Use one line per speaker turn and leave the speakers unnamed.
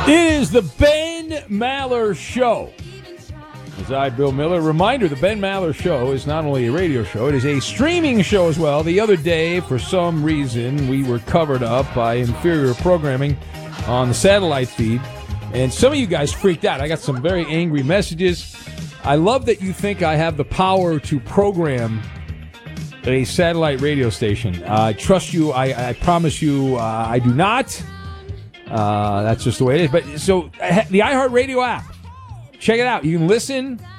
It is the Ben Maller Show. As I, Bill Miller. Reminder, the Ben Maller Show is not only a radio show, it is a streaming show as well. The other day, for some reason, we were covered up by inferior programming on the satellite feed, and some of you guys freaked out. I got some very angry messages. I love that you think I have the power to program a satellite radio station. I trust you. I promise you I do not. That's just the way it is. But so the iHeartRadio app, check it out. You can listen